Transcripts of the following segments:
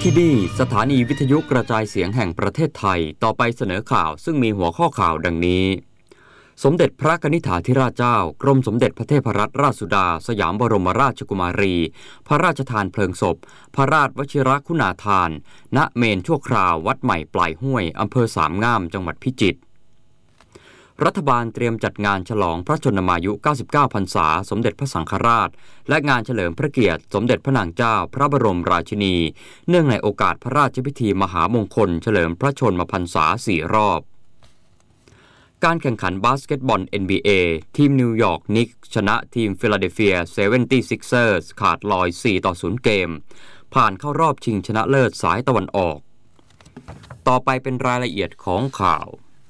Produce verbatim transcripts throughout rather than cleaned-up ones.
ที่นี่สถานีวิทยุกระจายเสียงแห่งประเทศไทยต่อไปเสนอข่าวซึ่งมีหัวข้อข่าวดังนี้สมเด็จพระกนิษฐาธิราชเจ้ากรมสมเด็จพระเทพรัตนราชสุดาสยามบรมราชกุมารีพระราชทานเพลิงศพพระราชวชิรคุณาทานณเมนชั่วคราววัดใหม่ปลายห้วยอำเภอสามงามจังหวัดพิจิตรรัฐบาลเตรียมจัดงานฉลองพระชนมายุเก้าสิบเก้าพรรษาสมเด็จพระสังฆราชและงานเฉลิมพระเกียรติสมเด็จพระนางเจ้าพระบรมราชินีเนื่องในโอกาสพระราชพิธีมหามงคลเฉลิมพระชนมพรรษาสี่รอบการแข่งขันบาสเกตบอล เอ็น บี เอ ทีมนิวยอร์กนิกส์ชนะทีมฟิลาเดลเฟีย เซเวนตี้ซิกเซอร์ส ขาดลอย สี่ต่อศูนย์ เกมผ่านเข้ารอบชิงชนะเลิศสายตะวันออกต่อไปเป็นรายละเอียดของข่าว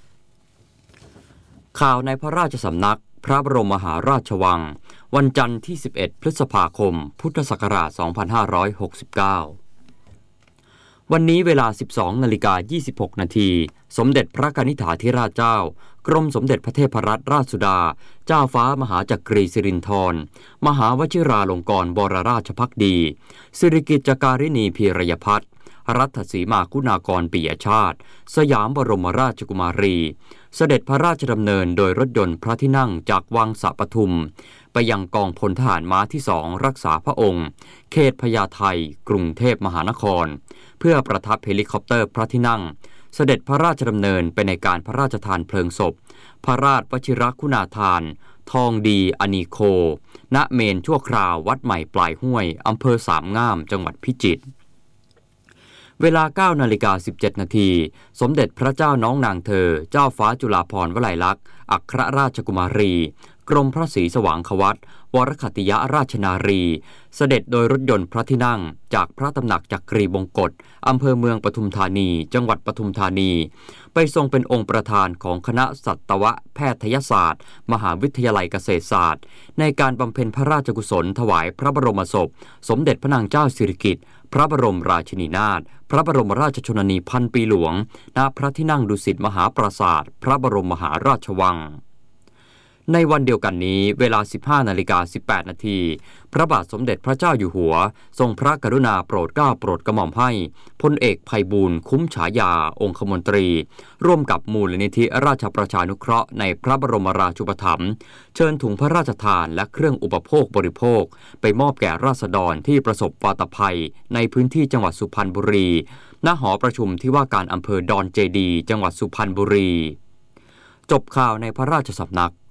ข่าวในพระราชสำนักพระบรมมหาราชวังวันจันทร์ที่สิบเอ็ดพฤษภาคมพุทธศักราชสองพันห้าร้อยหกสิบเก้าวันนี้เวลา สิบสองนาฬิกายี่สิบหกนาทีสมเด็จพระกนิษฐาธิราชเจ้ากรมสมเด็จพระเทพรัตนราชสุดาเจ้าฟ้ามหาจักรีสิรินธรมหาวชิราลงกรณบรราชภักดีสิริกิติ์จการิณีพีรยพัฒน์รัตสีมาคุณากรปิยชาติสยามบรมราชกุมารีเสด็จพระราชดำเนินโดยรถยนต์พระที่นั่งจากวังสะปทุมไปยังกองพลทหารม้าที่สองรักษาพระองค์เขตพญาไทกรุงเทพมหานครเพื่อประทับเฮลิคอปเตอร์พระที่นั่งเสด็จพระราชดำเนินไปในการพระราชทานเพลิงศพพระราชวชิรคุณาทานทองดีอนีโคณเมนชั่วคราววัดใหม่ปลายห้วยอำเภอสามงามจังหวัดพิจิตรเวลา เก้านาฬิกาสิบเจ็ดนาทีสมเด็จพระเจ้าน้องนางเธอเจ้าฟ้าจุฬาภรณ์วลัยลักษณ์อัครราชกุมารีกรมพระศรีสว่างควัตรวรคติยราชนารีเสด็จโดยรถยนต์พระที่นั่งจากพระตำหนักจักรีบงกฎอำเภอเมืองปทุมธานีจังหวัดปทุมธานีไปทรงเป็นองค์ประธานของคณะสัตวแพทยศาสตร์มหาวิทยาลัยเกษตรศาสตร์ในการบำเพ็ญพระราชกุศลถวายพระบรมศพสมเด็จพระนางเจ้าสิริกิติ์พระบรมราชินีนาถพระบรมราชชนนีพันปีหลวงณพระที่นั่งดุสิตมหาปราสาทพระบรมมหาราชวังในวันเดียวกันนี้เวลา สิบห้านาฬิกาสิบแปดนาทีพระบาทสมเด็จพระเจ้าอยู่หัวทรงพระกรุณาโปรดเกล้าโปรดกระหม่อมให้พลเอกไพบูลย์คุ้มฉายาองคมนตรีร่วมกับมูลนิธิราชประชานุเคราะห์ในพระบรมราชูปถัมภ์เชิญถุงพระราชทานและเครื่องอุปโภคบริโภคไปมอบแก่ราษฎรที่ประสบวาตภัยในพื้นที่จังหวัดสุพรรณบุรีณหอประชุมที่ว่าการอำเภอดอนเจดีจังหวัดสุพรรณบุรีจบข่าวในพระราชสำนัก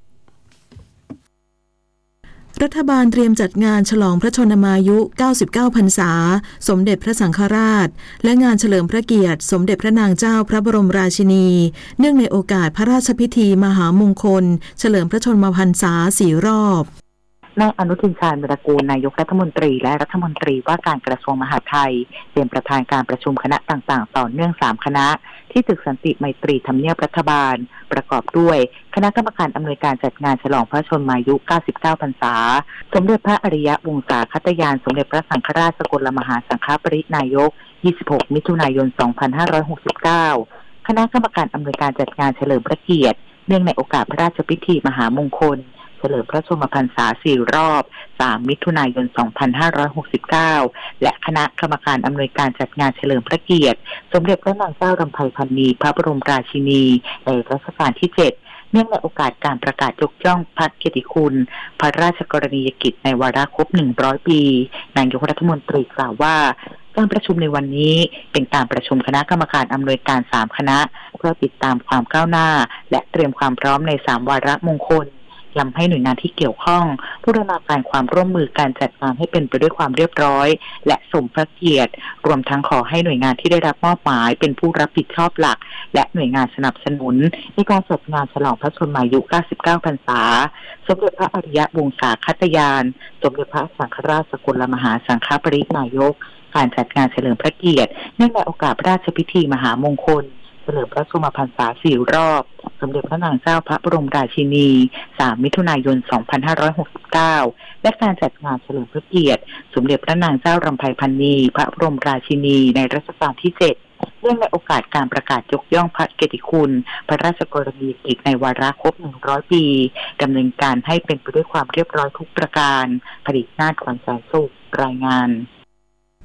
รัฐบาลเตรียมจัดงานฉลองพระชนมายุเก้าสิบเก้าพรรษาสมเด็จพระสังฆราชและงานเฉลิมพระเกียรติสมเด็จพระนางเจ้าพระบรมราชินีเนื่องในโอกาสพระราชพิธีมหามงคลเฉลิมพระชนมพรรษาสี่รอบนายอนุทินชาญวิรากูลนายกรัฐมนตรีและรัฐมนตรีว่าการกระทรวงมหาดไทยเป็นประธานการประชุมคณะต่างๆต่อเนื่องสามคณะที่ตึกสันติไมตรีทำเนียบรัฐบาลประกอบด้วยคณะกรรมการอำนวยการจัดงานฉลองพระชนมายุเก้าสิบเก้าพรรษาสมเด็จพระอริยวงศาคตยานสมเด็จพระสังฆราชสกลมหาสังฆปรินายกยี่สิบหกมิถุนายนสองพันห้าร้อยหกสิบเก้าคณะกรรมการอำนวยการจัดงานเฉลิมพระเกียรติเนื่องในโอกาสพระราชพิธีมหามงคลเฉลิมพระชนมพรรษาสี่รอบสามมิถุนายนสองพันห้าร้อยหกสิบเก้าและคณะกรรมการอำนวยการจัดงานเฉลิมพระเกียรติสมเด็จพระนางเจ้ารำไพพรรณีพระบรมราชินีในรัชกาลที่เจ็ดเนื่องในโอกาสการประกาศยกย่องพระเกียรติคุณพระราชกรณียกิจในวาระครบหนึ่งร้อยปีนายกรัฐมนตรีกล่าวว่าการประชุมในวันนี้เป็นการประชุมคณะกรรมการอำนวยการสามคณะเพื่อติดตามความก้าวหน้าและเตรียมความพร้อมในสามวาระมงคลย้ำให้หน่วยงานที่เกี่ยวข้องบูรณาการความร่วมมือการจัดงานให้เป็นไปด้วยความเรียบร้อยและสมพระเกียรติรวมทั้งขอให้หน่วยงานที่ได้รับมอบหมายเป็นผู้รับผิดชอบหลักและหน่วยงานสนับสนุนในการจัดงานฉลองพระชนมายุเก้าสิบเก้าพรรษาสมเด็จพระอริยวงศาคตยานสมเด็จพระสังฆราชสกลมหาสังฆปรินายกการจัดงานเฉลิมพระเกียรติเนื่องในโอกาสพระราชพิธีมหามงคลเฉลิมพระชนมพรรษาสี่รอบสมเด็จพระนางเจ้าพระบรมราชินีสามมิถุนายนสองพันห้าร้อยหกสิบเก้าและการจัดงานเฉลิมพระเกียรติสมเด็จพระนางเจ้ารำไพพรรณีพระบรมราชินีในรัชกาลที่เจ็ดเนื่องในโอกาสการประกาศยกย่องพระเกียรติคุณพระราชกรณียกิจในวาระครบหนึ่งร้อยปีดำเนินการให้เป็นไปด้วยความเรียบร้อยทุกประการผลิตนาถขวัญใจสุขรายงาน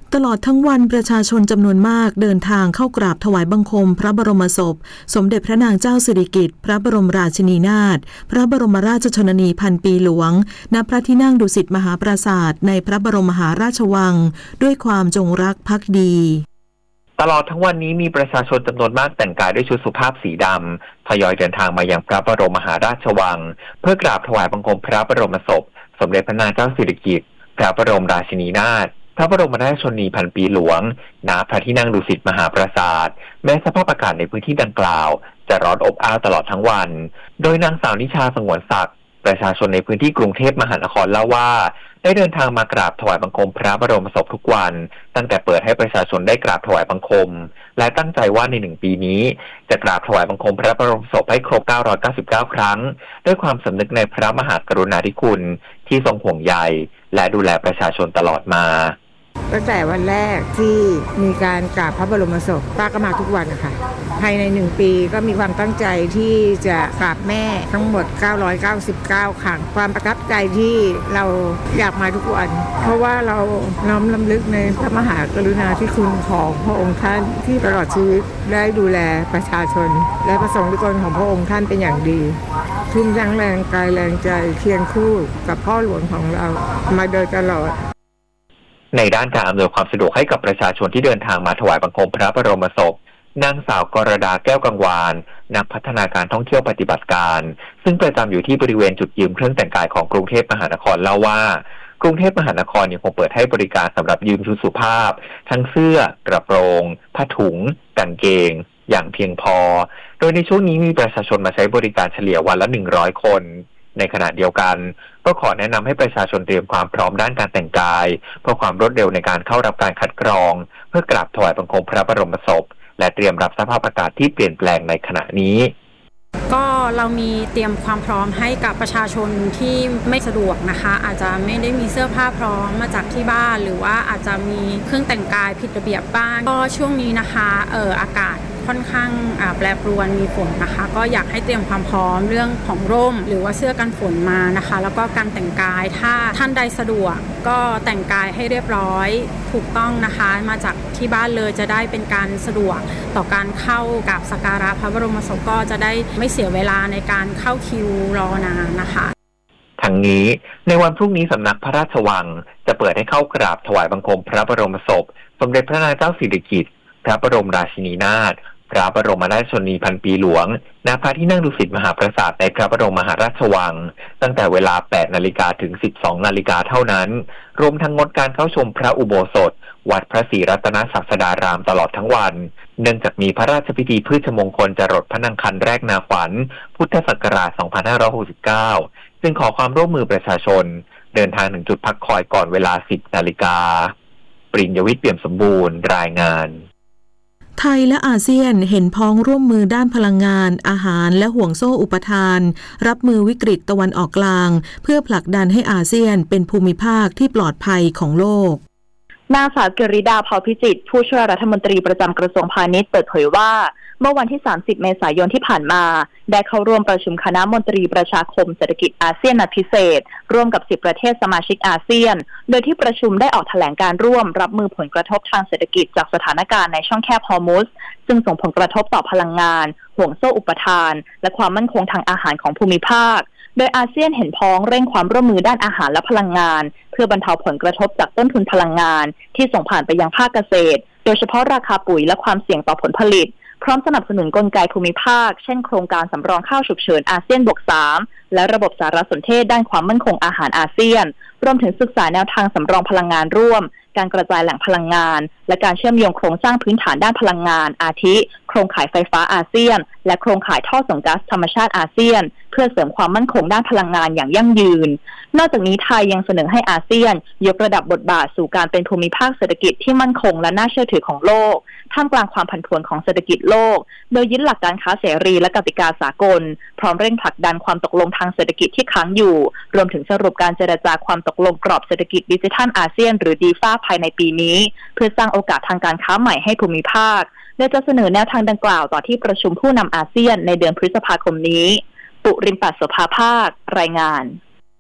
ตลอดทั้งวันประชาชนจำนวนมากเดินทางเข้ากราบถวายบังคมพระบรมศพสมเด็จพระนางเจ้าสิริกิติ์พระบรมราชินีนาถพระบรมราชชนนีพันปีหลวงณพระที่นั่งดุสิตมหาปราสาทในพระบรมมหาราชวังด้วยความจงรักภักดีตลอดทั้งวันนี้มีประชาชนจำนวนมากแต่งกายด้วยชุดสุภาพสีดำทยอยเดินทางมายังพระบรมมหาราชวังเพื่อกราบถวายบังคมพระบรมศพสมเด็จพระนางเจ้าสิริกิติ์พระบรมราชินีนาถพระบรมราชชนนีพันปีหลวงณพระที่นั่งดุสิตมหาปราสาทแม้สภาพอากาศในพื้นที่ดังกล่าวจะร้อนอบอ้าวตลอดทั้งวันโดยนางสาวนิชาสงวนศักดิ์ประชาชนในพื้นที่กรุงเทพมหานครเล่าว่าได้เดินทางมากราบถวายบังคมพระบรมศพทุกวันตั้งแต่เปิดให้ประชาชนได้กราบถวายบังคมและตั้งใจว่าในหนึ่งปีนี้จะกราบถวายบังคมพระบรมศพให้ครบเก้าร้อยเก้าสิบเก้าครั้งด้วยความสำนึกในพระมหากรุณาธิคุณที่ทรงห่วงใยและดูแลประชาชนตลอดมาตั้งแต่วันแรกที่มีการกราบพระบรมศพป้าก็มาทุกวันนะคะภายในหนึ่งปีก็มีความตั้งใจที่จะกราบแม่ทั้งหมดเก้าร้อยเก้าสิบเก้าครั้งความประทับใจที่เราอยากมาทุกวันเพราะว่าเราน้อมรำลึกในพระมหากรุณาธิคุณของพระองค์ท่านที่ตลอดชีวิตได้ดูแลประชาชนและประสงค์นิกรของพระองค์ท่านเป็นอย่างดีทุ่มทั้งแรงกายแรงใจเคียงคู่กับพ่อหลวงของเรามาโดยตลอดในด้านการอำนวยความสะดวกให้กับประชาชนที่เดินทางมาถวายบังคมพระบรมศพนางสาวกรดาแก้วกังวานนักพัฒนาการท่องเที่ยวปฏิบัติการซึ่งประจำอยู่ที่บริเวณจุดยืมเครื่องแต่งกายของกรุงเทพมหานครเล่าว่ากรุงเทพมหานครยังคงเปิดให้บริการสำหรับยืมชุดสุภาพทั้งเสื้อกระโปรงผ้าถุงกางเกงอย่างเพียงพอโดยในช่วงนี้มีประชาชนมาใช้บริการเฉลี่ยวันละหนึ่งร้อยคนในขณะเดียวกันก็ขอแนะนำให้ประชาชนเตรียมความพร้อมด้านการแต่งกายเพื่อความรวดเร็วในการเข้ารับการคัดกรองเพื่อกราบถวายบังคมพระบรมศพและเตรียมรับสภาพอากาศที่เปลี่ยนแปลงในขณะนี้ก็เรามีเตรียมความพร้อมให้กับประชาชนที่ไม่สะดวกนะคะอาจจะไม่ได้มีเสื้อผ้าพร้อมมาจากที่บ้านหรือว่าอาจจะมีเครื่องแต่งกายผิดระเบียบบ้างก็ช่วงนี้นะคะเอ่ออากาศค่อนข้างแปรปรวนมีฝนนะคะก็อยากให้เตรียมความพร้อมเรื่องของร่มหรือว่าเสื้อกันฝนมานะคะแล้วก็การแต่งกายถ้าท่านใดสะดวกก็แต่งกายให้เรียบร้อยถูกต้องนะคะมาจากที่บ้านเลยจะได้เป็นการสะดวกต่อการเข้ากราบสักการะพระบรมศพก็จะได้ไม่เสียเวลาในการเข้าคิวรอนานนะคะทั้งนี้ในวันพรุ่งนี้สำนักพระราชวังจะเปิดให้เข้ากราบถวายบังคมพระบรมศพสมเด็จพระนางเจ้าสิริกิติ์พระบรมราชินีนาถพระบรมราชชนนีพันปีหลวงณพระที่นั่งดุสิตมหาปราสาทในพระบรมมหาราชวังตั้งแต่เวลา แปดนาฬิกา ถึง สิบสองนาฬิกาเท่านั้นรวมทั้งงดการเข้าชมพระอุโบสถวัดพระศรีรัตนศาสดารามตลอดทั้งวันเนื่องจากมีพระราชพิธีพืชมงคลจรดพระนางคันแรกนาขวัญพุทธศักราช สองพันห้าร้อยหกสิบเก้า จึงขอความร่วมมือประชาชนเดินทางถึงจุดพักคอยก่อนเวลา สิบนาฬิกาปริญญวิทย์เปี่ยมสมบูรณ์รายงานไทยและอาเซียนเห็นพ้องร่วมมือด้านพลังงานอาหารและห่วงโซ่อุปทานรับมือวิกฤตตะวันออกกลางเพื่อผลักดันให้อาเซียนเป็นภูมิภาคที่ปลอดภัยของโลกนางสาวกฤษดาเผ่าพิจิตรผู้ช่วยรัฐมนตรีประจำกระทรวงพาณิชย์เปิดเผยว่าเมื่อวันที่สามสิบเมษายนที่ผ่านมาได้เข้าร่วมประชุมคณะมนตรีประชาคมเศรษฐกิจอาเซียนนัดพิเศษร่วมกับสิบประเทศสมาชิกอาเซียนโดยที่ประชุมได้ออกแถลงการร่วมรับมือผลกระทบทางเศรษฐกิจจากสถานการณ์ในช่องแคบฮอร์มุซซึ่งส่งผลกระทบต่อพลังงานห่วงโซ่อุปทานและความมั่นคงทางอาหารของภูมิภาคโดยอาเซียนเห็นพ้องเร่งความร่วมมือด้านอาหารและพลังงานเพื่อบรรเทาผลกระทบจากต้นทุนพลังงานที่ส่งผ่านไปยังภาคเกษตรโดยเฉพาะราคาปุ๋ยและความเสี่ยงต่อผลผลิตพร้อมสนับสนุนกลไกภูมิภาคเช่นโครงการสำรองข้าวฉุกเฉินอาเซียนบวกสามและระบบสารสนเทศด้านความมั่นคงอาหารอาเซียนรวมถึงศึกษาแนวทางสำรองพลังงานร่วมการกระจายแหล่งพลังงานและการเชื่อมโยงโครงสร้างพื้นฐานด้านพลังงานอาทิโครงข่ายไฟฟ้าอาเซียนและโครงข่ายท่อส่งก๊าซธรรมชาติอาเซียนเพื่อเสริมความมั่นคงด้านพลังงานอย่างยั่งยืนนอกจากนี้ไทยยังเสนอให้อาเซียนยกระดับบทบาทสู่การเป็นภูมิภาคเศรษฐกิจที่มั่นคงและน่าเชื่อถือของโลกท่ามกลางความผันผวนของเศรษฐกิจโลกโดยยึดหลักการค้าเสรีและกติกาสากลพร้อมเร่งผลักดันความตกลงทางเศรษฐกิจที่ค้างอยู่รวมถึงสรุปการเจรจาความตกลงกรอบเศรษฐกิจดิจิทัลอาเซียนหรือดีฟ้าภายในปีนี้เพื่อสร้างโอกาสทางการค้าใหม่ให้ภูมิภาคโดยจะเสนอแนวทางดังกล่าวต่อที่ประชุมผู้นำอาเซียนในเดือนพฤษภาคมนี้ปุริมปัสโสภาภาครายงาน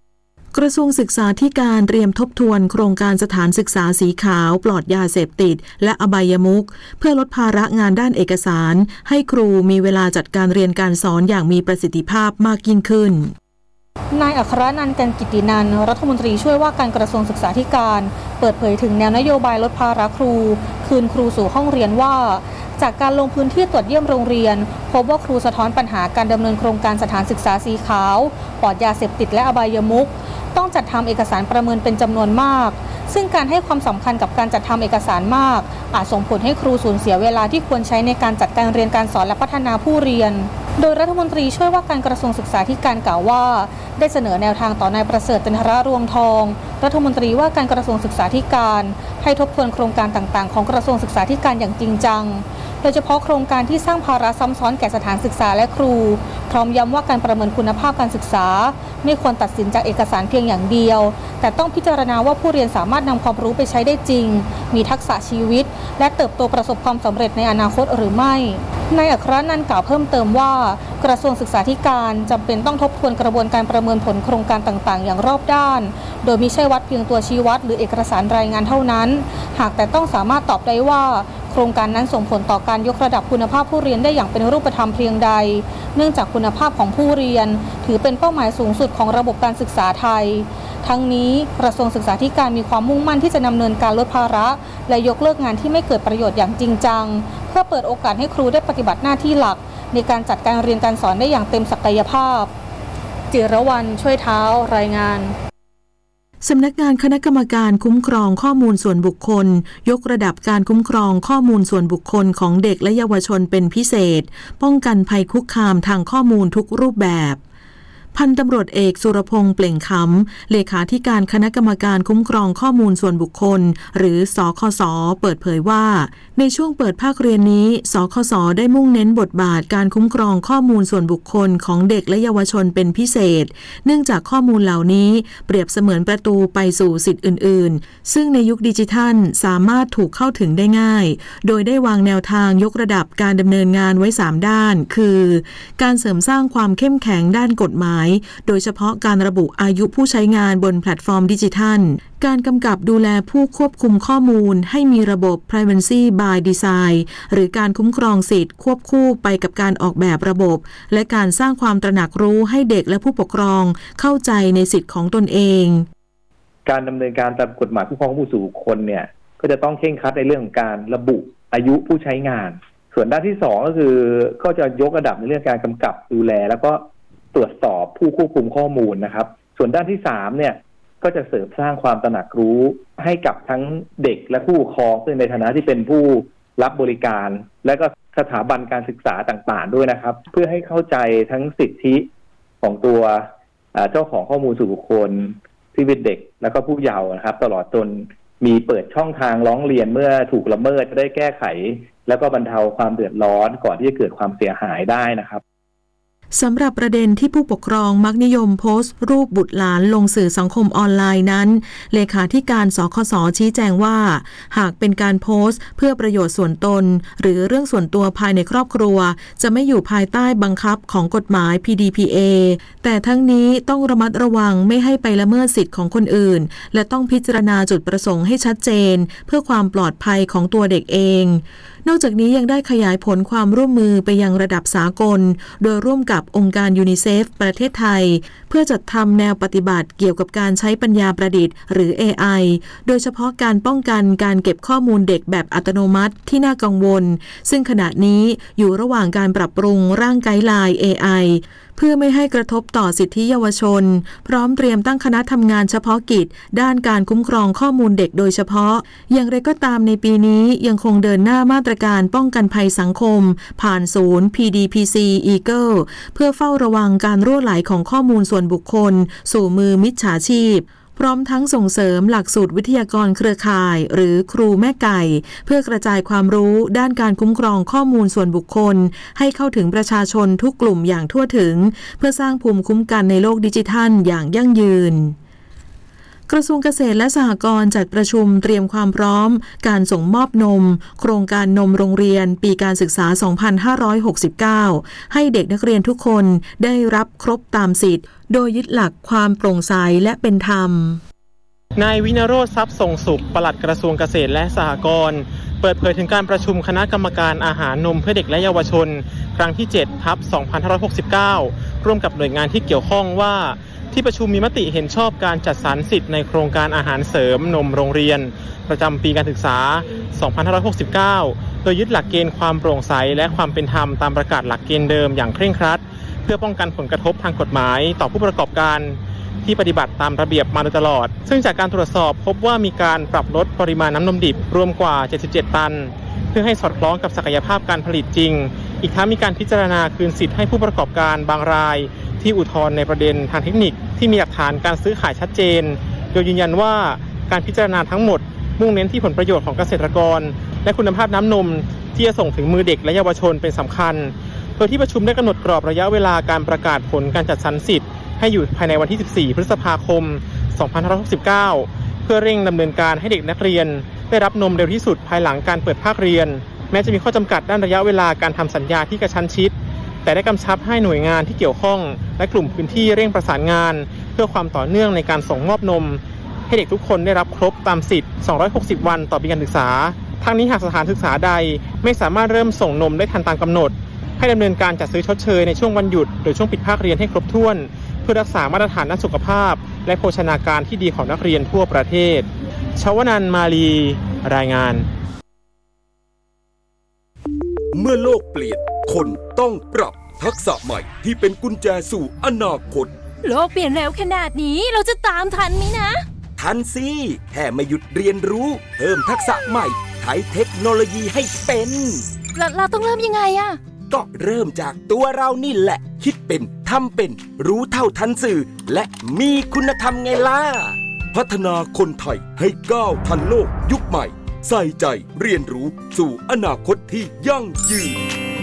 กระทรวงศึกษาธิการเตรียมทบทวนโครงการสถานศึกษาสีขาวปลอดยาเสพติดและอบายมุขเพื่อลดภาระงานด้านเอกสารให้ครูมีเวลาจัดการเรียนการสอนอย่างมีประสิทธิภาพมากยิ่งขึ้นนายอัครนันท์ กันกิตตินันท์รัฐมนตรีช่วยว่าการกระทรวงศึกษาธิการเปิดเผยถึงแนวนโยบายลดภาระครูคืนครูสู่ห้องเรียนว่าจากการลงพื้นที่ตรวจเยี่ยมโรงเรียนพบว่าครูสะท้อนปัญหาการดำเนินโครงการสถานศึกษาสีขาวปลอดยาเสพติดและอบายมุขต้องจัดทำเอกสารประเมินเป็นจำนวนมากซึ่งการให้ความสำคัญกับการจัดทำเอกสารมากอาจส่งผลให้ครูสูญเสียเวลาที่ควรใช้ในการจัดการเรียนการสอนและพัฒนาผู้เรียนโดยรัฐมนตรีช่วยว่าการกระทรวงศึกษาธิการกล่าวว่าได้เสนอแนวทางต่อนายประเสริฐจันทรรวงทองรัฐมนตรีว่าการกระทรวงศึกษาธิการให้ทบทวนโครงการต่างๆของกระทรวงศึกษาธิการอย่างจริงจังโดยเฉพาะโครงการที่สร้างภาระซ้ำซ้อนแก่สถานศึกษาและครูพร้อมย้ำว่าการประเมินคุณภาพการศึกษาไม่ควรตัดสินจากเอกสารเพียงอย่างเดียวแต่ต้องพิจารณาว่าผู้เรียนสามารถนำความรู้ไปใช้ได้จริงมีทักษะชีวิตและเติบโตประสบความสำเร็จในอนาคตหรือไม่นายอัครนันท์กล่าวเพิ่มเติมว่ากระทรวงศึกษาธิการจำเป็นต้องทบทวนกระบวนการประเมินผลโครงการต่างๆอย่างรอบด้านโดยไม่ใช่วัดเพียงตัวชี้วัดหรือเอกสารรายงานเท่านั้นหากแต่ต้องสามารถตอบได้ว่าโครงการนั้นส่งผลต่อการยกระดับคุณภาพผู้เรียนได้อย่างเป็นรูปธรรมเพียงใดเนื่องจากคุณภาพของผู้เรียนถือเป็นเป้าหมายสูงสุดของระบบการศึกษาไทยทั้งนี้กระทรวงศึกษาธิการมีความมุ่งมั่นที่จะดำเนินการลดภาระและยกเลิกงานที่ไม่เกิดประโยชน์อย่างจริงจังเพื่อเปิดโอกาสให้ครูได้ปฏิบัติหน้าที่หลักในการจัดการเรียนการสอนได้อย่างเต็มศักยภาพจิรวรรณช่วยเท้ารายงานสำนักงานคณะกรรมการคุ้มครองข้อมูลส่วนบุคคลยกระดับการคุ้มครองข้อมูลส่วนบุคคลของเด็กและเยาวชนเป็นพิเศษป้องกันภัยคุกคามทางข้อมูลทุกรูปแบบพันตำรวจเอกสุรพงษ์เปล่งขำเลขาธิการคณะกรรมการคุ้มครองข้อมูลส่วนบุคคลหรือสคส.เปิดเผยว่าในช่วงเปิดภาคเรียนนี้สคส.ได้มุ่งเน้นบทบาทการคุ้มครองข้อมูลส่วนบุคคลของเด็กและเยาวชนเป็นพิเศษเนื่องจากข้อมูลเหล่านี้เปรียบเสมือนประตูไปสู่สิทธิ์อื่นๆซึ่งในยุคดิจิทัลสามารถถูกเข้าถึงได้ง่ายโดยได้วางแนวทางยกระดับการดำเนินงานไว้สามด้านคือการเสริมสร้างความเข้มแข็งด้านกฎหมายโดยเฉพาะการระบุอายุผู้ใช้งานบนแพลตฟอร์มดิจิทัลการกำกับดูแลผู้ควบคุมข้อมูลให้มีระบบ Privacy by Design หรือการคุ้มครองสิทธิ์ควบคู่ไปกับการออกแบบระบบและการสร้างความตระหนักรู้ให้เด็กและผู้ปกครองเข้าใจในสิทธิ์ของตนเองการดำเนินการตามกฎหมายคุ้มครองข้อมูลส่วนบุคคลเนี่ยก็จะต้องเคร่งครัดในเรื่องของการระบุอายุผู้ใช้งานส่วนด้านที่สองก็คือก็จะยกระดับในเรื่องการกำกับดูแลแล้วก็ตรวจสอบผู้ควบคุมข้อมูลนะครับส่วนด้านที่สามเนี่ยก็จะเสริมสร้างความตระหนักรู้ให้กับทั้งเด็กและผู้ปกครองซึ่งในฐานะที่เป็นผู้รับบริการและก็สถาบันการศึกษาต่างๆด้วยนะครับเพื่อให้เข้าใจทั้งสิทธิของตัวเจ้าของข้อมูลส่วนบุคคลที่เป็นเด็กและก็ผู้เยาว์นะครับตลอดจนมีเปิดช่องทางร้องเรียนเมื่อถูกละเมิดจะได้แก้ไขแล้วก็บรรเทาความเดือดร้อนก่อนที่จะเกิดความเสียหายได้นะครับสำหรับประเด็นที่ผู้ปกครองมักนิยมโพสต์รูปบุตรหลานลงสื่อสังคมออนไลน์นั้นเลขาธิการสคส.ชี้แจงว่าหากเป็นการโพสต์เพื่อประโยชน์ส่วนตนหรือเรื่องส่วนตัวภายในครอบครัวจะไม่อยู่ภายใต้บังคับของกฎหมาย พี ดี พี เอ แต่ทั้งนี้ต้องระมัดระวังไม่ให้ไปละเมิดสิทธิ์ของคนอื่นและต้องพิจารณาจุดประสงค์ให้ชัดเจนเพื่อความปลอดภัยของตัวเด็กเองนอกจากนี้ยังได้ขยายผลความร่วมมือไปยังระดับสากลโดยร่วมกับองค์การยูนิเซฟประเทศไทยเพื่อจัดทำแนวปฏิบัติเกี่ยวกับการใช้ปัญญาประดิษฐ์หรือ เอ ไอ โดยเฉพาะการป้องกันการเก็บข้อมูลเด็กแบบอัตโนมัติที่น่ากังวลซึ่งขณะนี้อยู่ระหว่างการปรับปรุงร่างไกด์ไลน์ เอ ไอ เพื่อไม่ให้กระทบต่อสิทธิเยาวชนพร้อมเตรียมตั้งคณะทำงานเฉพาะกิจด้านการคุ้มครองข้อมูลเด็กโดยเฉพาะอย่างไรก็ตามในปีนี้ยังคงเดินหน้ามาตรการป้องกันภัยสังคมผ่านศูนย์ พี ดี พี ซี Eagle เพื่อเฝ้าระวังการรั่วไหลของข้อมูลส่วนบุคคลสู่มือมิจฉาชีพพร้อมทั้งส่งเสริมหลักสูตรวิทยากรเครือข่ายหรือครูแม่ไก่เพื่อกระจายความรู้ด้านการคุ้มครองข้อมูลส่วนบุคคลให้เข้าถึงประชาชนทุกกลุ่มอย่างทั่วถึงเพื่อสร้างภูมิคุ้มกันในโลกดิจิทัลอย่างยั่งยืนกระทรวงเกษตรและสหกรณ์จัดประชุมเตรียมความพร้อมการส่งมอบนมโครงการนมโรงเรียนปีการศึกษา สองพันห้าร้อยหกสิบเก้า ให้เด็กนักเรียนทุกคนได้รับครบตามสิทธิ์โดยยึดหลักความโปร่งใสและเป็นธรรมนายวินโรจน์ทรัพย์ทรงสุขปลัดกระทรวงเกษตรและสหกรณ์เปิดเผยถึงการประชุมคณะกรรมการอาหารนมเพื่อเด็กและเยาวชนครั้งที่ เจ็ด ทับ สองพันห้าร้อยหกสิบเก้า ร่วมกับหน่วยงานที่เกี่ยวข้องว่าที่ประชุมมีมติเห็นชอบการจัดสรรสิทธิ์ในโครงการอาหารเสริมนมโรงเรียนประจำปีการศึกษา สองพันห้าร้อยหกสิบเก้า โดยยึดหลักเกณฑ์ความโปร่งใสและความเป็นธรรมตามประกาศหลักเกณฑ์เดิมอย่างเคร่งครัดเพื่อป้องกันผลกระทบทางกฎหมายต่อผู้ประกอบการที่ปฏิบัติตามระเบียบมาโดยตลอดซึ่งจากการตรวจสอบพบว่ามีการปรับลดปริมาณน้ำนมดิบรวมกว่าเจ็ดสิบเจ็ดตันเพื่อให้สอดคล้องกับศักยภาพการผลิตจริงอีกทั้งมีการพิจารณาคืนสิทธิ์ให้ผู้ประกอบการบางรายที่อุทธรณ์ในประเด็นทางเทคนิคที่มีหลักฐานการซื้อขายชัดเจนโดยยืนยันว่าการพิจารณาทั้งหมดมุ่งเน้นที่ผลประโยชน์ของเกษตรกรและคุณภาพน้ำนมที่จะส่งถึงมือเด็กและเยาวชนเป็นสำคัญโดยที่ประชุมได้กำหนดกรอบระยะเวลาการประกาศผลการจัดสรรสิทธิ์ให้อยู่ภายในวันที่ สิบสี่ พฤษภาคม สองพันห้าร้อยหกสิบเก้า เพื่อเร่งดำเนินการให้เด็กนักเรียนได้รับนมเร็วที่สุดภายหลังการเปิดภาคเรียนแม้จะมีข้อจำกัดด้านระยะเวลาการทำสัญญาที่กระชั้นชิดแต่ได้กำชับให้หน่วยงานที่เกี่ยวข้องและกลุ่มพื้นที่เร่งประสานงานเพื่อความต่อเนื่องในการส่งมอบนมให้เด็กทุกคนได้รับครบตามสิทธิ์สองร้อยหกสิบวันต่อปีการศึกษาทั้งนี้หากสถานศึกษาใดไม่สามารถเริ่มส่งนมได้ทันตามกำหนดให้ดำเนินการจัดซื้อชดเชยในช่วงวันหยุดโดยช่วงปิดภาคเรียนให้ครบถ้วนเพื่อรักษามาตรฐานด้านสุขภาพและโภชนาการที่ดีของนักเรียนทั่วประเทศชวนันท์มาลีรายงานเมื่อโลกเปลี่ยนคนต้องปรับทักษะใหม่ที่เป็นกุญแจสู่อนาคตโลกเปลี่ยนเร็วขนาดนี้เราจะตามทันไหมนะทันสิแค่ไม่หยุดเรียนรู้เพิ่มทักษะใหม่ใช้เทคโนโลยีให้เป็นเราเราต้องเริ่มยังไงอะก็เริ่มจากตัวเรานี่แหละคิดเป็นทำเป็นรู้เท่าทันสื่อและมีคุณธรรมไงล่ะพัฒนาคนไทยให้ก้าวทันโลกยุคใหม่ใส่ใจเรียนรู้สู่อนาคตที่ยั่งยืน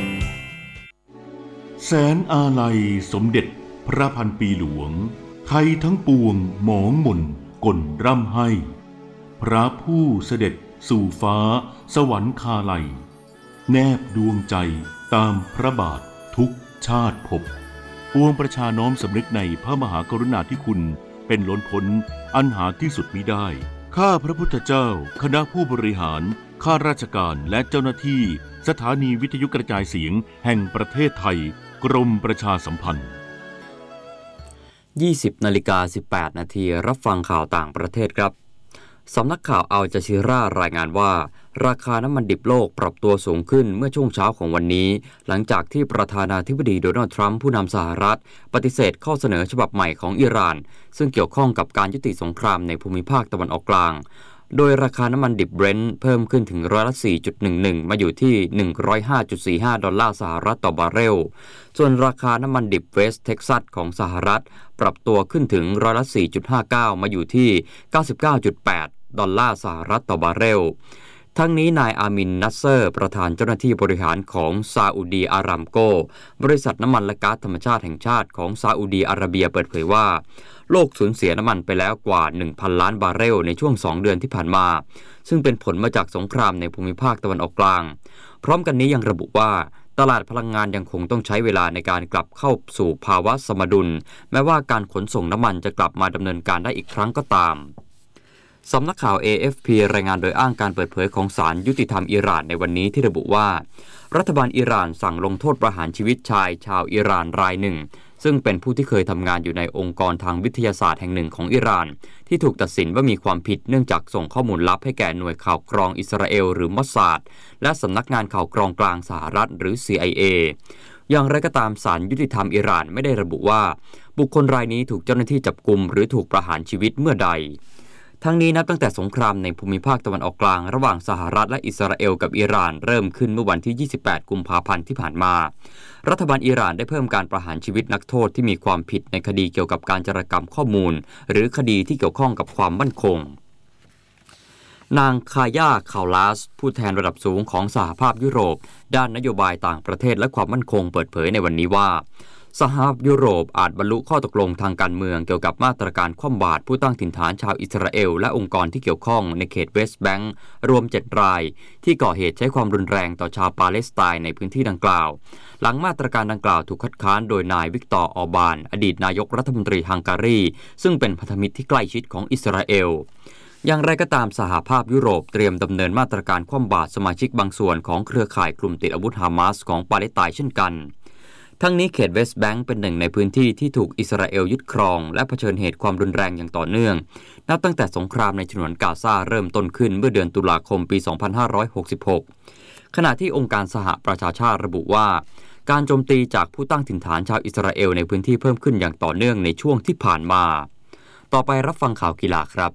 แสนอาลัยสมเด็จพระพันปีหลวงไทยทั้งปวงหมองหม่นกลร่ำให้พระผู้เสด็จสู่ฟ้าสวรรคาลัยแนบดวงใจตามพระบาททุกชาติภพปวงประชาน้อมสำนึกในพระมหากรุณาธิคุณเป็นล้นพ้นอันหาที่สุดมิได้ข้าพระพุทธเจ้าคณะผู้บริหารข้าราชการและเจ้าหน้าที่สถานีวิทยุกระจายเสียงแห่งประเทศไทยกรมประชาสัมพันธ์ยี่สิบนาฬิกาสิบแปดนาทีรับฟังข่าวต่างประเทศครับสำนักข่าวอัลจาซีรารายงานว่าราคาน้ำมันดิบโลกปรับตัวสูงขึ้นเมื่อช่วงเช้าของวันนี้หลังจากที่ประธานาธิบดีโดนัลด์ทรัมป์ผู้นำสหรัฐปฏิเสธข้อเสนอฉบับใหม่ของอิหร่านซึ่งเกี่ยวข้องกับการยุติสงครามในภูมิภาคตะวันออกกลางโดยราคาน้ำมันดิบเบรนท์เพิ่มขึ้นถึงร้อยละ สี่จุดหนึ่งหนึ่ง มาอยู่ที่ หนึ่งร้อยห้าจุดสี่ห้า ดอลลาร์สหรัฐต่อบาร์เรลส่วนราคาน้ำมันดิบเวสต์เท็กซัสของสหรัฐปรับตัวขึ้นถึงร้อยละ สี่จุดห้าเก้า มาอยู่ที่ เก้าสิบเก้าจุดแปด ดอลลาร์สหรัฐต่อบาร์เรลทั้งนี้นายอามินนัสเซอร์ประธานเจ้าหน้าที่บริหารของซาอุดีอารามโกบริษัทน้ำมันและก๊าซธรรมชาติแห่งชาติของซาอุดีอาระเบียเปิดเผยว่าโลกสูญเสียน้ำมันไปแล้วกว่า หนึ่งพัน ล้านบาร์เรลในช่วงสองเดือนที่ผ่านมาซึ่งเป็นผลมาจากสงครามในภูมิภาคตะวันออกกลางพร้อมกันนี้ยังระบุว่าตลาดพลังงานยังคงต้องใช้เวลาในการกลับเข้าสู่ภาวะสมดุลแม้ว่าการขนส่งน้ำมันจะกลับมาดำเนินการได้อีกครั้งก็ตามสำนักข่าว เอ เอฟ พี รายงานโดยอ้างการเปิดเผยของศาลยุติธรรมอิหร่านในวันนี้ที่ระบุว่ารัฐบาลอิหร่านสั่งลงโทษประหารชีวิตชายชาวอิหร่านรายหนึ่งซึ่งเป็นผู้ที่เคยทำงานอยู่ในองค์กรทางวิทยาศาสตร์แห่งหนึ่งของอิหร่านที่ถูกตัดสินว่ามีความผิดเนื่องจากส่งข้อมูลลับให้แก่หน่วยข่าวกรองอิสราเอลหรือมอสซาดและสำนักงานข่าวกรองกลางสหรัฐหรือ ซี ไอ เอ อย่างไรก็ตามศาลยุติธรรมอิหร่านไม่ได้ระบุว่าบุคคลรายนี้ถูกเจ้าหน้าที่จับกุมหรือถูกประหารชีวิตเมื่อใดทั้งนี้นับตั้งแต่สงครามในภูมิภาคตะวันออกกลางระหว่างสหรัฐและอิสราเอลกับอิหร่านเริ่มขึ้นเมื่อวันที่ ยี่สิบแปด กุมภาพันธ์ที่ผ่านมารัฐบาลอิหร่านได้เพิ่มการประหารชีวิตนักโทษที่มีความผิดในคดีเกี่ยวกับการจารกรรมข้อมูลหรือคดีที่เกี่ยวข้องกับความมั่นคงนางคาย่าคาวลาสผู้แทนระดับสูงของสหภาพยุโรปด้านนโยบายต่างประเทศและความมั่นคงเปิดเผยในวันนี้ว่าสหภาพยุโรปอาจบรรลุข้อตกลงทางการเมืองเกี่ยวกับมาตรการคว่ำบาตรผู้ตั้งถิ่นฐานชาวอิสราเอลและองค์กรที่เกี่ยวข้องในเขตเวสต์แบงก์รวมเจ็ดรายที่ก่อเหตุใช้ความรุนแรงต่อชาวปาเลสไตน์ในพื้นที่ดังกล่าวหลังมาตรการดังกล่าวถูกคัดค้านโดยนายวิกตอร์ออร์บานอดีตนายกรัฐมนตรีฮังการีซึ่งเป็นพันธมิตรที่ใกล้ชิดของอิสราเอลอย่างไรก็ตามสหภาพยุโรปเตรียมดำเนินมาตรการคว่ำบาตรสมาชิกบางส่วนของเครือข่ายกลุ่มติดอาวุธฮามาสของปาเลสไตน์เช่นกันทั้งนี้เขตเวสต์แบงก์เป็นหนึ่งในพื้นที่ที่ถูกอิสราเอลยึดครองและเผชิญเหตุความรุนแรงอย่างต่อเนื่องนับตั้งแต่สงครามในฉนวนกาซาเริ่มต้นขึ้นเมื่อเดือนตุลาคมปี สองพันห้าร้อยหกสิบหก ขณะที่องค์การสหประชาชาติระบุว่าการโจมตีจากผู้ตั้งถิ่นฐานชาวอิสราเอลในพื้นที่เพิ่มขึ้นอย่างต่อเนื่องในช่วงที่ผ่านมาต่อไปรับฟังข่าวกีฬาครับ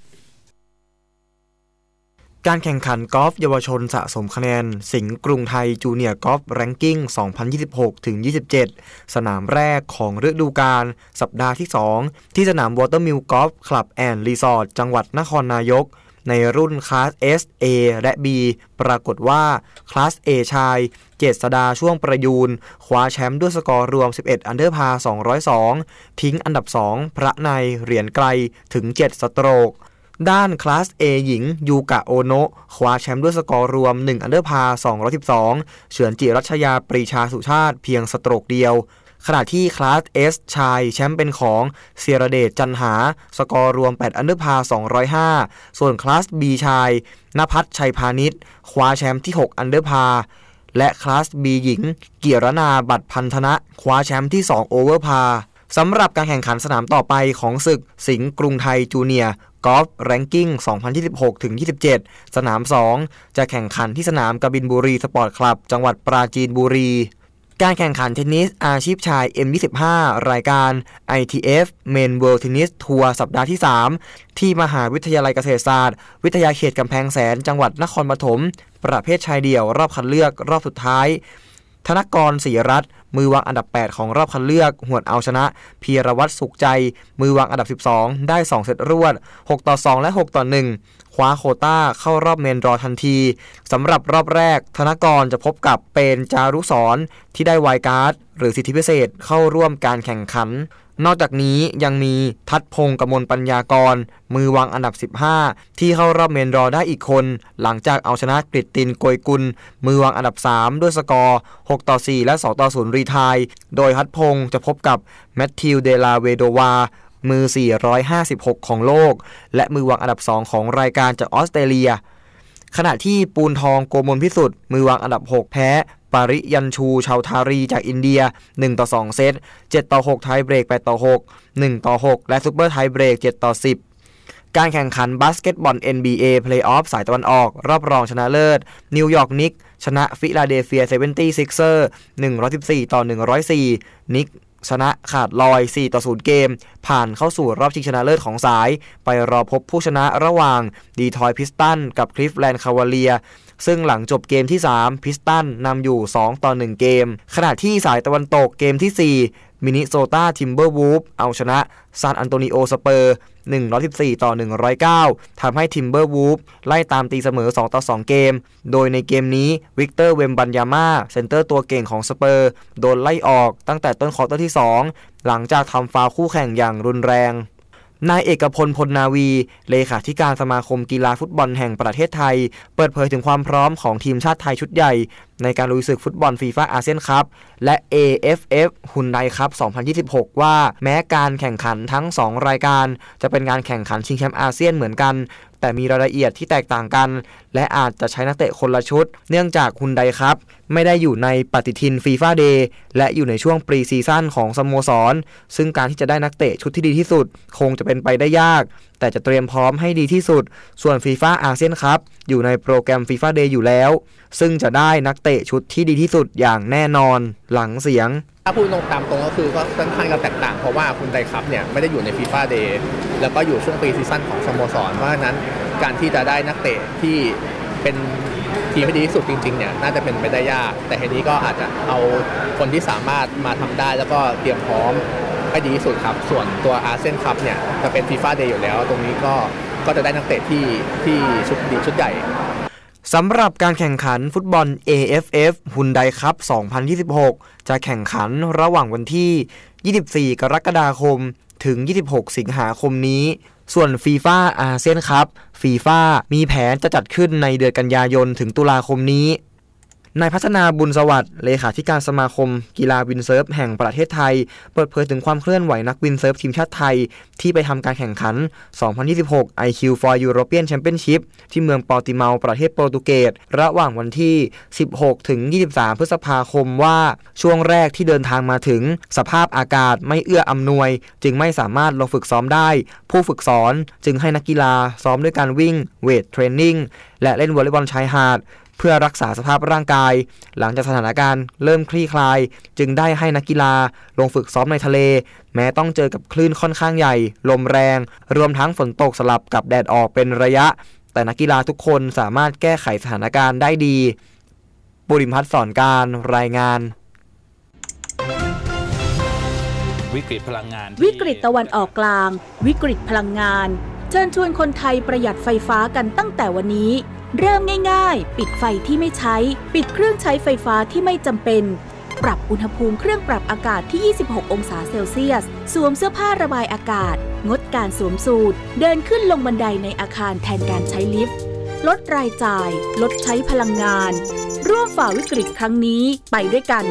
การแข่งขันกอล์ฟเยาวชนสะสมคะแนนสิงห์กรุงไทยจูเนียร์กอล์ฟแรงกิ้ง สองพันยี่สิบหกถึงยี่สิบเจ็ด สนามแรกของฤดูกาลสัปดาห์ที่ สอง ที่สนามวอเตอร์มิลกอล์ฟคลับแอนด์รีสอร์ทจังหวัดนครนายกในรุ่นคลาส S A และ B ปรากฏว่าคลาส A ชายเจษฎาช่วงประยูนคว้าแชมป์ด้วยสกอร์รวมสิบเอ็ดอันเดอร์พาร์สองร้อยสองทิ้งอันดับสองพระในเหรียญไกลถึงเจ็ดสโตรกด้านคลาส A หญิงยูกะโอโนะคว้าแชมป์ด้วยสกอร์รวมหนึ่งอันเดอร์พาร์สองร้อยสิบสองเฉือนจิรัชยาปรีชาสุชาติเพียงสโตรกเดียวขณะที่คลาส S ชายแชมป์เป็นของเสียรเดชจันหาสกอร์รวมแปดอันเดอร์พาร์สองร้อยห้าส่วนคลาส B ชายณภัทรชัยพาณิชย์คว้าแชมป์ที่หกอันเดอร์พาร์และคลาส B หญิงเกียรนาบัตรพันธนะคว้าแชมป์ที่สองโอเวอร์พาร์สำหรับการแข่งขันสนามต่อไปของศึกสิงห์กรุงไทยจูเนียร์กอล์ฟแรงกิ้ง สองพันยี่สิบหกถึงยี่สิบเจ็ด สนามสองจะแข่งขันที่สนามกบินบุรีสปอร์ตคลับจังหวัดปราจีนบุรีการแข่งขันเทนนิสอาชีพชาย เอ็ม ยี่สิบห้า รายการ ไอ ที เอฟ Men World Tennis Tour สัปดาห์ที่ สาม ที่มหาวิทยาลัยเกษตรศาสตร์วิทยาเขตกำแพงแสนจังหวัดนครปฐมประเภทชายเดี่ยวรอบคัดเลือกรอบสุดท้ายธนกรศรีรัตน์มือวางอันดับแปดของรอบคัดเลือกหวดเอาชนะพีรวัตรสุขใจมือวางอันดับสิบสองได้สองเซตรวดหกต่อสองและหกต่อหนึ่งคว้าโควต้าเข้ารอบเมนดรอทันทีสำหรับรอบแรกธนกรจะพบกับเปนจารุสรที่ได้ไวล์การ์ดหรือสิทธิพิเศษเข้าร่วมการแข่งขันนอกจากนี้ยังมีทัศพงษ์กมลปัญญากรมือวางอันดับสิบห้าที่เข้ารอบเมนดรอได้อีกคนหลังจากเอาชนะกฤตตินโกยกุลมือวางอันดับสามด้วยสกอร์หกต่อสี่และสองต่อศูนย์รีไทร์โดยทัศพงษ์จะพบกับแมทธิวเดลาเวโดวามือสี่ร้อยห้าสิบหกของโลกและมือวางอันดับสองของรายการจากออสเตรเลียขณะที่ปูนทองโกมลพิสุทธิ์มือวางอันดับหกแพ้ปาริยัญชูชาวทารีจากอินเดียหนึ่งต่อสองเซตเจ็ดต่อหกไทยเบรกแปดต่อหก หนึ่งต่อหกและซุปเปอร์ไทยเบรกเจ็ดต่อสิบการแข่งขันบาสเกตบอล เอ็น บี เอ Playoff สายตะวันออกรอบรองชนะเลิศนิวยอร์กนิกชนะฟิลาเดลเฟีย เซเวนตี้ซิกเซอร์ หนึ่งร้อยสิบสี่ต่อหนึ่งร้อยสี่นิกชนะขาดลอยสี่ต่อศูนย์เกมผ่านเข้าสู่รอบชิงชนะเลิศของสายไปรอพบผู้ชนะระหว่างดีทรอยต์พิสตันกับคลิฟแลนด์คาวาเลียซึ่งหลังจบเกมที่สามพิสตันนำอยู่สองต่อหนึ่งเกมขณะที่สายตะวันตกเกมที่สี่มินนิโซตาทิมเบอร์วูฟเอาชนะซานอันโตนิโอสเปอร์หนึ่งร้อยสิบสี่ต่อหนึ่งร้อยเก้าทำให้ทิมเบอร์วูฟไล่ตามตีเสมอสองต่อสองเกมโดยในเกมนี้วิกเตอร์เวมบัญญาม่าเซนเตอร์ตัวเก่งของสเปอร์โดนไล่ออกตั้งแต่ต้นควอเตอร์ที่สองหลังจากทำฟาวล์คู่แข่งอย่างรุนแรงนายเอกพลพลนาวีเลขาธิการสมาคมกีฬาฟุตบอลแห่งประเทศไทยเปิดเผยถึงความพร้อมของทีมชาติไทยชุดใหญ่ในการลุยศึกฟุตบอลฟีฟ่าอาเซียนคัพและ เอ เอฟ เอฟ ฮุนไดคัพ สองพันยี่สิบหกว่าแม้การแข่งขันทั้งสองรายการจะเป็นการแข่งขันชิงแชมป์อาเซียนเหมือนกันแต่มีรายละเอียดที่แตกต่างกันและอาจจะใช้นักเตะคนละชุดเนื่องจากฮุนไดคัพไม่ได้อยู่ในปฏิทินฟีฟ่าเดย์และอยู่ในช่วงปรีซีซั่นของสโมสรซึ่งการที่จะได้นักเตะชุดที่ดีที่สุดคงจะเป็นไปได้ยากแต่จะเตรียมพร้อมให้ดีที่สุดส่วนฟีฟ่าอาเซียนคัพอยู่ในโปรแกรมฟีฟ่าเดย์อยู่แล้วซึ่งจะได้นักเตะชุดที่ดีที่สุดอย่างแน่นอนหลังเสียงถ้าพูดตรงตามตรงก็คือก็ค่อนข้างจะแตกต่างเพราะว่าคุณไดคัพเนี่ยไม่ได้อยู่ในฟีฟ่าเดย์แล้วก็อยู่ช่วงปีซีซั่นของสโมสรเพราะฉะนั้นการที่จะได้นักเตะที่เป็นทีมที่ดีที่สุดจริงๆเนี่ยน่าจะเป็นไปได้ยากแต่ทีนี้ก็อาจจะเอาคนที่สามารถมาทำได้แล้วก็เตรียมพร้อมให้ดีที่สุดครับส่วนตัวอาเซียนคัพเนี่ยจะเป็นฟีฟ่าเดย์อยู่แล้วตรงนี้ก็ก็จะได้นักเตะที่ที่ชุดดีชุดใหญ่สำหรับการแข่งขันฟุตบอล เอ เอฟ เอฟ Hyundai Cup สองพันยี่สิบหก จะแข่งขันระหว่างวันที่ ยี่สิบสี่ กรกฎาคมถึง ยี่สิบหก สิงหาคมนี้ส่วน FIFA อาเซียนคัพ FIFA มีแผนจะจัดขึ้นในเดือนกันยายนถึงตุลาคมนี้นายพัฒนาบุญสวัสดิ์เลขาธิการสมาคมกีฬาวินเซิร์ฟแห่งประเทศไทยเปิดเผยถึงความเคลื่อนไหวนักวินเซิร์ฟทีมชาติไทยที่ไปทำการแข่งขัน สองพันยี่สิบหก ไอ คิว for European Championship ที่เมืองปอร์ติเมาประเทศโปรตุเกสระหว่างวันที่ สิบหกถึงยี่สิบสาม พฤษภาคมว่าช่วงแรกที่เดินทางมาถึงสภาพอากาศไม่เอื้ออำนวยจึงไม่สามารถลงฝึกซ้อมได้ผู้ฝึกสอนจึงให้นักกีฬาซ้อมด้วยการวิ่งเวทเทรนนิ่งและเล่นวอลเลย์บอลชายหาดเพื่อรักษาสภาพร่างกายหลังจากสถานการณ์เริ่มคลี่คลายจึงได้ให้นักกีฬาลงฝึกซ้อมในทะเลแม้ต้องเจอกับคลื่นค่อนข้างใหญ่ลมแรงรวมทั้งฝนตกสลับกับแดดออกเป็นระยะแต่นักกีฬาทุกคนสามารถแก้ไขสถานการณ์ได้ดีบุริมพัฒน์สอนการรายงานวิกฤตพลังงานวิกฤตตะวันออกกลางวิกฤตพลังงานเชิญชวนคนไทยประหยัดไฟฟ้ากันตั้งแต่วันนี้เริ่มง่ายๆปิดไฟที่ไม่ใช้ปิดเครื่องใช้ไฟฟ้าที่ไม่จำเป็นปรับอุณหภูมิเครื่องปรับอากาศที่ยี่สิบหกองศาเซลเซียสสวมเสื้อผ้าระบายอากาศงดการสวมสูทเดินขึ้นลงบันไดในอาคารแทนการใช้ลิฟต์ลดรายจ่ายลดใช้พลังงานร่วมฝ่าวิกฤตครั้งนี้ไปด้วยกัน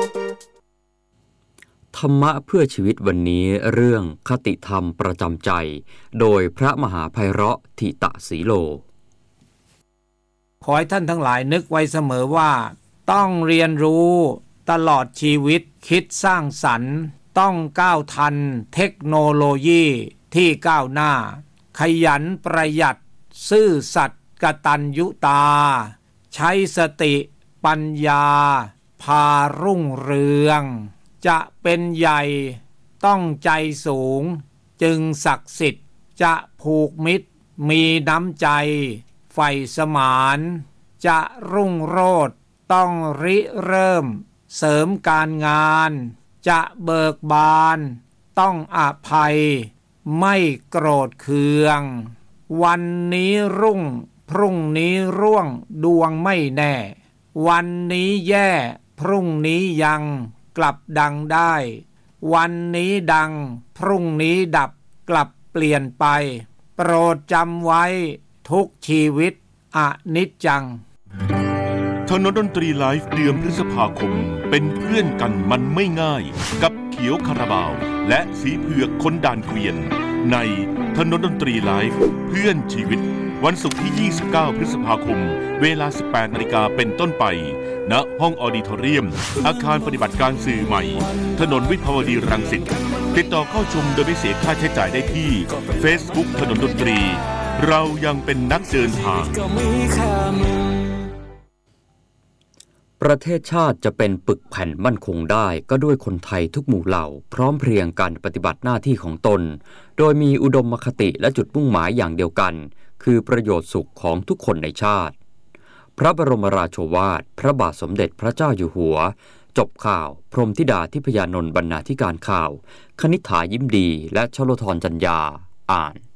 ธรรมะเพื่อชีวิตวันนี้เรื่องคติธรรมประจำใจโดยพระมหาไพเราะธิตสีโลขอให้ท่านทั้งหลายนึกไว้เสมอว่าต้องเรียนรู้ตลอดชีวิตคิดสร้างสรรค์ต้องก้าวทันเทคโนโลยีที่ก้าวหน้าขยันประหยัดซื่อสัตย์กตัญญูตาใช้สติปัญญาพารุ่งเรืองจะเป็นใหญ่ต้องใจสูงจึงศักดิ์สิทธิ์จะผูกมิตรมีน้ำใจใฝ่สมานจะรุ่งโรจน์ต้องริเริ่มเสริมการงานจะเบิกบานต้องอภัยไม่โกรธเคืองวันนี้รุ่งพรุ่งนี้ร่วงดวงไม่แน่วันนี้แย่พรุ่งนี้ยังกลับดังได้วันนี้ดังพรุ่งนี้ดับกลับเปลี่ยนไปโปรดจำไว้ทุกชีวิตอนิจจังถนนดนตรีไลฟ์เดือนพฤษภาคมเป็นเพื่อนกันมันไม่ง่ายกับเขียวคาราบาวและสีเผือกคนด่านเกวียนในถนนดนตรีไลฟ์เพื่อนชีวิตวันศุกร์ที่ยี่สิบเก้าพฤษภาคมเวลา สิบแปดนาฬิกาเป็นต้นไปณห้องออดิทอเรียมอาคารปฏิบัติการสื่อใหม่ถนนวิภาวดีรังสิตติดต่อเข้าชมโดยไม่เสียค่าใช้จ่ายได้ที่ Facebook ถนนดนตรีเรายังเป็นนักเดินทางประเทศชาติจะเป็นปึกแผ่นมั่นคงได้ก็ด้วยคนไทยทุกหมู่เหล่าพร้อมเพรียงกันปฏิบัติหน้าที่ของตนโดยมีอุดมคติและจุดมุ่งหมายอย่างเดียวกันคือประโยชน์สุขของทุกคนในชาติพระบรมราโชวาทพระบาทสมเด็จพระเจ้าอยู่หัวจบข่าวพรหมธิดาทิพยานนท์บรรณาธิการข่าวคณิษฐายิ้มดีและชโลธรจัญญาอ่าน